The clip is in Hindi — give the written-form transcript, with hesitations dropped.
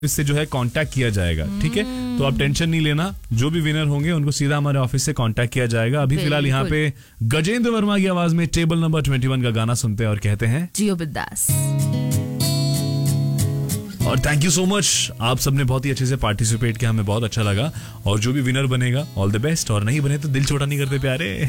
इससे जो है कांटेक्ट किया जाएगा, ठीक है। तो आप टेंशन नहीं लेना, जो भी विनर होंगे उनको सीधा हमारे ऑफिस से कांटेक्ट किया जाएगा। अभी फिलहाल यहाँ पे गजेंद्र वर्मा की आवाज में टेबल नंबर 21 का गाना सुनते हैं और कहते हैं जियो बिंदास। और थैंक यू सो मच, आप सबने बहुत ही अच्छे से पार्टिसिपेट किया, हमें बहुत अच्छा लगा। और जो भी विनर बनेगा ऑल द बेस्ट, और नहीं बने तो दिल छोटा नहीं करते प्यारे।